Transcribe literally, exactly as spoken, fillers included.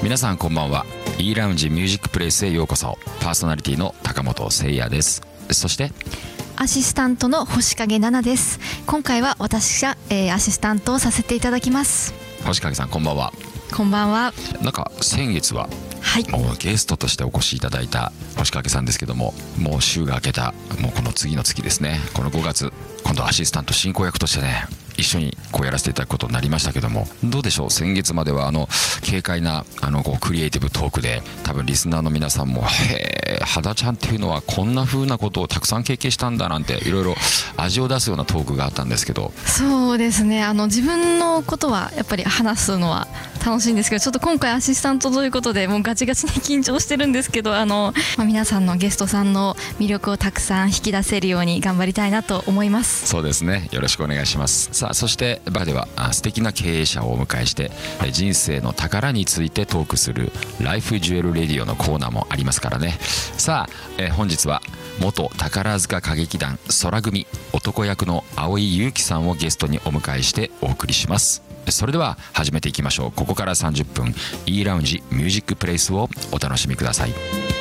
皆さんこんばんは。 E ラウンジミュージックプレイスへようこそ。パーソナリティの高本誠也です。そしてアシスタントの星影奈々です。今回は私が、えー、アシスタントをさせていただきます。 星影さんこんばんは。 こんばんは。 なんか先月ははい、 もうゲストとしてお越しいただいた星影さんですけども、もう週が明けたもうこの次の月ですね、このごがつ、今度アシスタント進行役としてね一緒にこうやらせていただくことになりましたけども、どうでしょう。先月まではあの軽快なあのこうクリエイティブトークで、多分リスナーの皆さんもへえ肌ちゃんっていうのはこんな風なことをたくさん経験したんだなんていろいろ味を出すようなトークがあったんですけど。 そうですね、あの自分のことはやっぱり話すのは楽しいんですけど、ちょっと今回アシスタントということでもうガチガチに緊張してるんですけど、あの、まあ、皆さんのゲストさんの魅力をたくさん引き出せるように頑張りたいなと思います。 そうですね、よろしくお願いします。さあそしてバーでは素敵な経営者をお迎えして人生の宝についてトークするライフジュエルレディオのコーナーもありますからね。さあ、えー、本日は元宝塚歌劇団空組男役の蒼井優樹さんをゲストにお迎えしてお送りします。それでは始めていきましょう。ここからさんじゅっぷん E ラウンジミュージックプレイスをお楽しみください。